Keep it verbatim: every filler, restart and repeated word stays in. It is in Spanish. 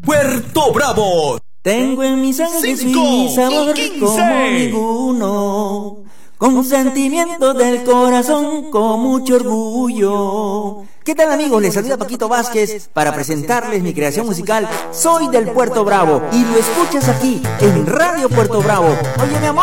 Puerto Bravo. Tengo en mi sangre mi sabor como ninguno, con sentimiento del corazón, con mucho orgullo. ¿Qué tal, amigos? Les saluda Paquito Vázquez para presentarles mi creación musical Soy del Puerto Bravo, y lo escuchas aquí en Radio Puerto Bravo. Oye, mi amor,